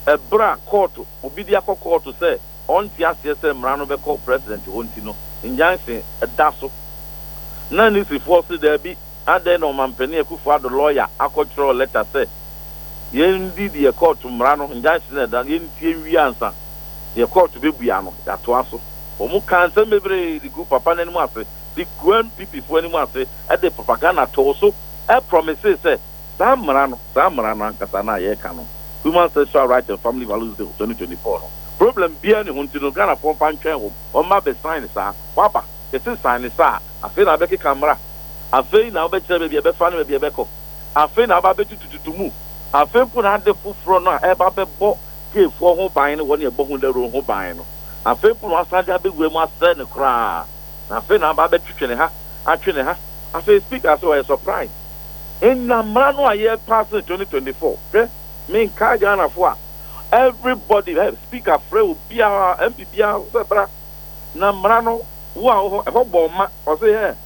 bra court obidia court say on tiase say mrano be call president Hontino injanse daso na ni si force there be ade no mampani Akufo the lawyer akotro letter say yendi the court mrano injanse na da yentie wi ansa the court be bua no dato aso omu kanse mebre the group papa na mu ase the grand people for any mu ase at the propaganda to so promises say Samrano ankasa na ye kanu Human Sexual Rights and Family Values Day 2024 no problem bia ne Hontino Ghana for pantwen wo o ma be sign sa waba e se sign sa afi na be ke camera afi na be kire be fa na be ko afi na ba be tututu mu afi pu na de fufuro no e ba be bo ke fo ho ban ne wo ne bo ho daro ho ban no afi pu no asanja be gwe mu asre ne kra afi na ba be twetwe ne ha atwe ne ha afi speaker so a surprise in Namrano a year past 2024, okay? Me Kajana for everybody, speaker, Frey, Bia, MPP, Sebra, Namrano, wow, a bomb, or say, hey,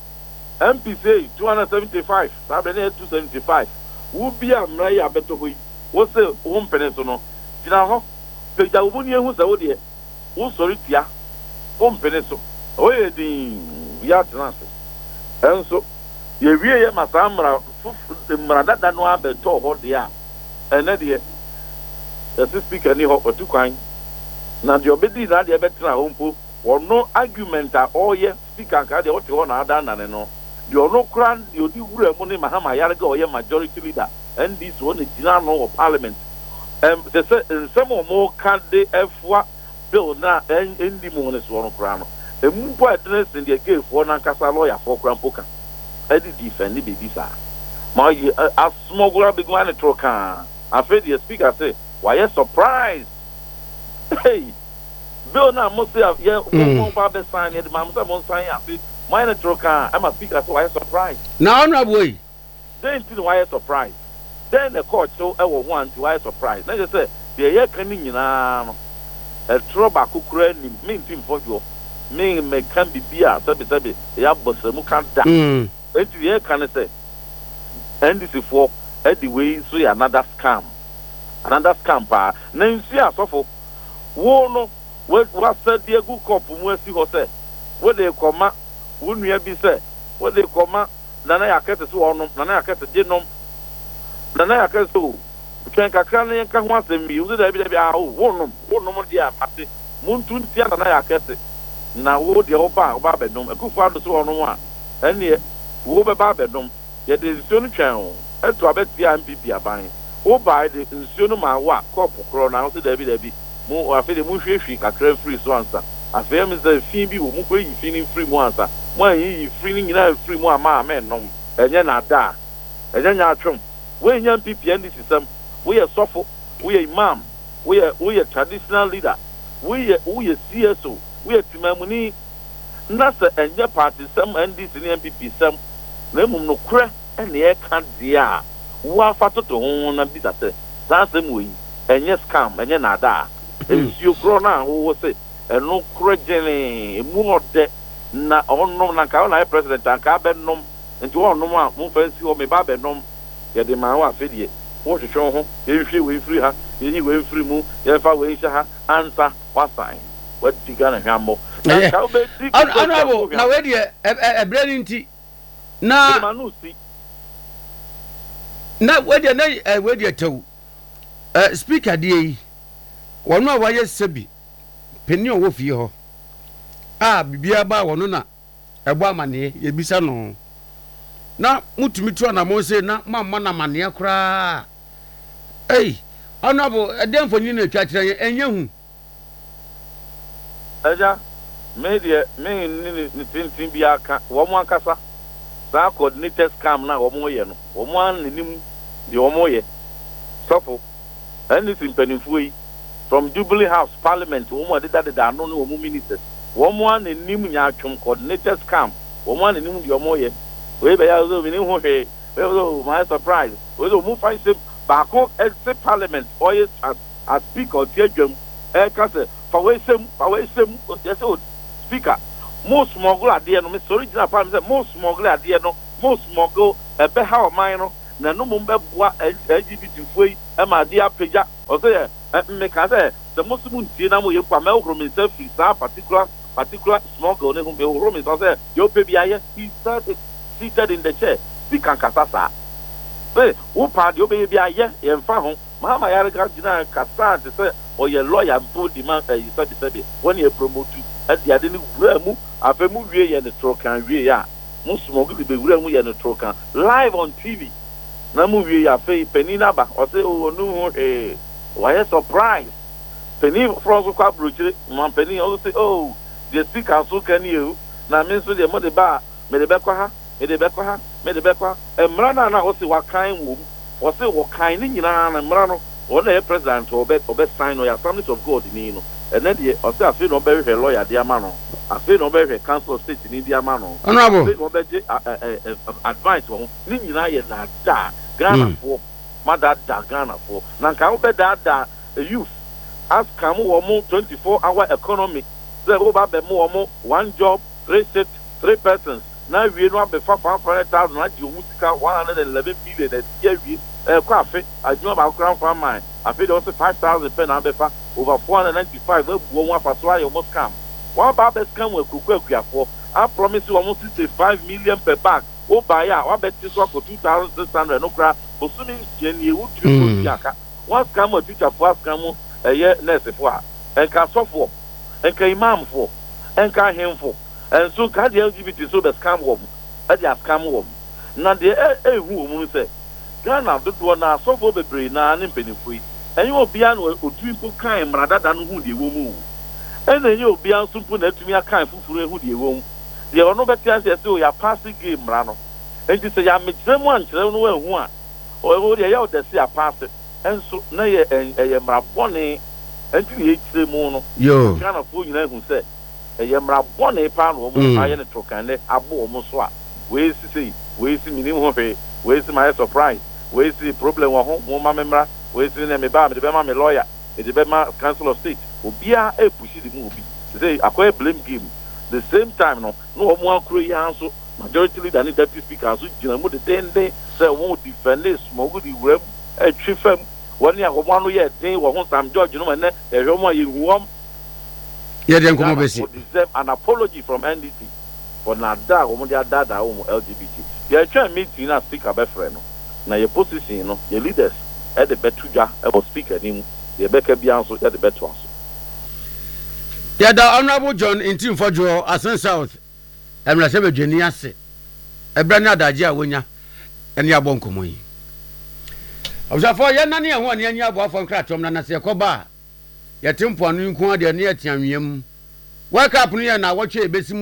MPC 275, Saturday 275, who be a Maya Betohui, what's the home peninsula? Tinaho, Pejabunia, who's out there, who's sorry, Tia, home peninsula, oh, the Yat and so. Ye wie masamra mrada da no abeto ho de a ene de the speaker ni ho otukwan na de obedi na de betra hompo ono argument a oye speaker ka de ote ho na ada na ne no de ono kran de odi wura mu ni mahama yare ga oye majority leader and this one gina no of parliament they say some more can de efwa bill na endi mu ne so no kran no emu po address in the gate for na kasa lawyer for kran poka Eddie defend the baby, sir. My a smuggler big man trocan. Afraid the speaker say, why you surprised? Hey, Bill now must say, yeah, one sign, the mamma won't sign up. Mine trocan, I'm a speaker, so why you surprised? Now, no way. Then, why you surprised? Then the court so ever want to why surprised. Then they say, the year coming in a trouble could mean team for you. Me can be beer, sabi, ya bossemu can't die. Eti ye can say NDC for anyway so another scam pa na nsi asofo wo no we said the good cop mu asi ho say we dey koma wo nua bi say we dey koma na yakete so ono na yakete de nom na yakete so twen kakra na yanka ho asem bi wo dey bi wo nom dia apate muntu ntia na yakete na wo de oba be nom Akufo ado so ono a ene wo be ba bedom ye de nsuo no twen eto abeti MPP aban wo ba de nsuo no ma wa kop kro na so da bi mu afi de mu hwehwi kakra free so ansa afi am say fi bi wo mu ko yi fi ni free mu ansa mu yi free ni nyina free mu ama nom enye na da enye nya atwom we nya MPP ndi system we ye sofo we ye imam we ye traditional leader we ye CSO we ye timamuni na se enye party sam NDC ni MPP sam na mum no kra ene e ka dia wo afato to ho na bi sate sansem we enye scam enye na da ensio kro na wo se eno kra gene mu ode na onnom na ka na president anka be nom nti onnom a mu fansi o me ba be nom ye de ma wa fedie wo hwehwe ho ye hwe we free ha ye yi we free mu ye fa we hwe ha ansa wasan what diga na hwambo honorable na we de ebrani nti na we de taw speaker de wono a waye sebi peni o wo fie ho bibia ba wono na ebo amane ye bisa no na mutumi tu na mo se na mamma na mane kura honorable edemfoni na twa kire enye hu Aja media ni tintin bi aka wo mo ankasa sa coordinated scam na wo mo ye no wo mo anim de wo mo ye sofo any simpanifo yi from Jubilee House Parliament wo mo de da no wo mo ministers wo mo anim nya atwom coordinated scam wo mo anim de wo mo ye we be ya zo bi ni ho hwe we my surprise we zo mo find say back on Parliament or as speaker tiadwam ka say for we sem yes speaker most smuggle ade no me original part say most smuggle ade no most smuggle be how mine no na no mo mbɛboa LGBT foi ma de apagya ɔsɛ mmeka sɛ sɛ mo so mo ntie na mo yɛ kwa mɛhoro me nsa firi saa particular small girl ne ho mɛhoro me nsa sɛ yɛ ɔpɛ bi ayɛ he seated in the chair bi kankasa saa wo pa deɛ wobɛyɛ bi ayɛ yɛmfa ho mahama yareka gyina kasa te sɛ ɔyɛ lawyer mpo di ma sɛbi wɔne yɛ promotu ɛde ade ne wura mu afei mu wie yɛ ne torokan wie a mo smɔgo de bɛwura mu yɛ ne torokan live on TV na mu wie yɛ afei panin aba ɔsɛ ɔno ho hwee wayɛ surprise panin foforɔ nso kɔ aburokyire ma panin ɔso sɛ oh deɛ speaker nso ka ne yɛhu na me nso deɛ mode ba a mede bɛkɔ ha mmara no a na ɔse wakan wɔ mu ɔse wɔkan ne nyinaa na mmara no ɔna yɛ president ɔbɛsign no yɛ Assemblies of God ni no ɛnɛ deɛ ɔse afei na ɔbɛhwehwɛ lawyer de ama no afei na ɔbɛhwehwɛ council of state ni de ama no afei na ɔbɛgye advice wɔ ho ne nyinaa yɛ daadaa Ghanafoɔ madaadaa Ghanafoɔ na nka wobɛdaadaa youth aska mo wɔ mo 24-hour economy sɛ wobɛabɛ mo wɔ mo 1 job 3 shifts 3 persons na wie no abefa 500,000 na di omu sika 111 million na dia wie kɔ afe adwuma ba kora mfa man afe de also 5,000 pe na abefa over 495 abuo mu afa so ayo mo scam wa ba be scam akuku akuafo I promise you almost 65 million per bag o buy ya wa beti so for 2,600 no kra bosumi tie ne ewu tu ko aka one scam o teacher for scam eye nurse for enka sofo enka imam for enka hemfo and so ka the LGBT so be scam wom e dey scam wom na de ehu omu say Ghana do na sofo bebre na ne mpenifo yi enye obia na otuipo kan mradada no hu de womu ena enye obia nso mpo na atumi akan fufuru ehu de womu de ono betia se o ya pass game mra no enti se ya mekyerem ankyerem no ehu a o de ya o de se a pass enso na ye mrabone enti ye kyerem no Ghana fo nyina ehu se ye mrabone pa no omu aye ne trokane abo omu so a we si minim ho hwe we si my surprise we si problem wo ho mo ma memra we si na me ba me de be ma me lawyer e de be ma council of state obia e pushi di mu obi say akoy blame game the same time no omo akro yi anso majority leader ni deputy speaker so gina mu de dende say won defend small good wuram e twefam woni akomo anu ye den wo ho Sam George no na ehwe ye huom ye den komo besi deserve an apology from NDC for na da omo dia dada omo LGBT ye twa meeting na speaker be frɛ no na ye position no ye leaders e de betudwa e bo speaker nim ye beka bia nso ye de beto aso yeah, the Honorable John in Team for Joe, Asen South, and Rasebe Geniase, a brand adagea winya, and Yabon Kumui. I was a 4 year nanny and 1 year yabo from Kratom Nanasi Koba. Yatim for new quad near Tiamium. Wake up near now, watch a basic